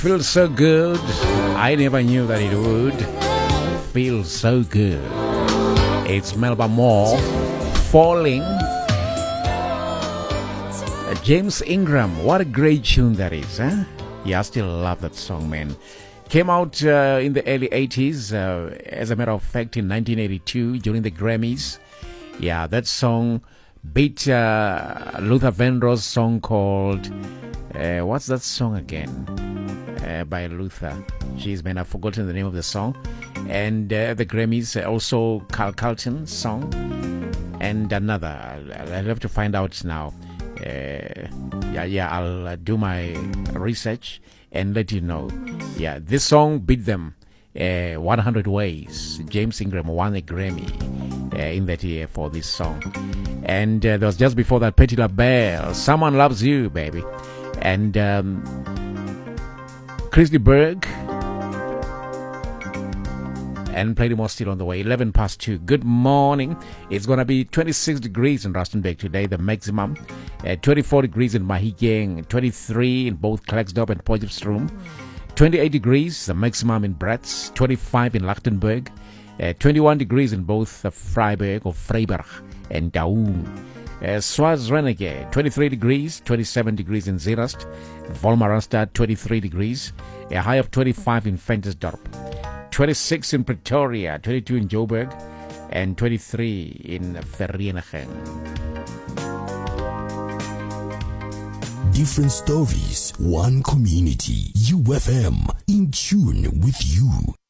Feels so good. I never knew that it would feel so good. It's Melba Moore, Falling. James Ingram, what a great tune that is, huh? Yeah, I still love that song, man. Came out in the early 80s, as a matter of fact, in 1982 during the Grammys. Yeah, that song beat Luther Vandross's song called, what's that song again? By Luther. Jeez, man, I've forgotten the name of the song. And the Grammys, also Carl Carlton's song. And another, I'll have to find out now. I'll do my research and let you know. Yeah, this song beat them 100 ways. James Ingram won a Grammy in that year for this song. And there was just before that Patti LaBelle, Someone Loves You, baby. And Chris Berg and Plenty More still on the way. 11 past 2. Good morning. It's going to be 26 degrees in Rustenburg today, the maximum. 24 degrees in Mahikeng, 23 in both Klerksdorp and Potchefstroom. 28 degrees, the maximum in Bratz. 25 in Lichtenburg. 21 degrees in both Freiburg and Daum. Schwarzreneke, 23 degrees, 27 degrees in Zeerast. Wolmaranstad, 23 degrees, a high of 25 in Ventersdorp. 26 in Pretoria, 22 in Joburg, and 23 in Vereeniging. Different stories, one community. UFM, in tune with you.